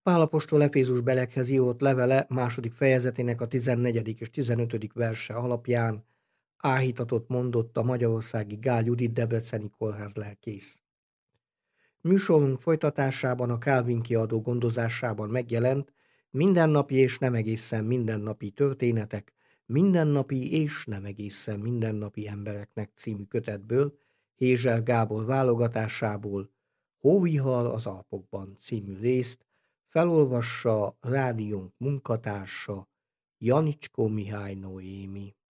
Pál apostol Efézus belekhez írott levele második fejezetének a 14. és 15. verse alapján áhítatot mondott a magyarországi Gál Judit debreceni kórház lelkész. Műsorunk folytatásában a Kálvin kiadó gondozásában megjelent Mindennapi és nem egészen mindennapi történetek, mindennapi és nem egészen mindennapi embereknek című kötetből, Hézsel Gábor válogatásából Hóvihar az Alpokban című részt felolvassa rádiónk munkatársa Janicskó Mihály Noémi.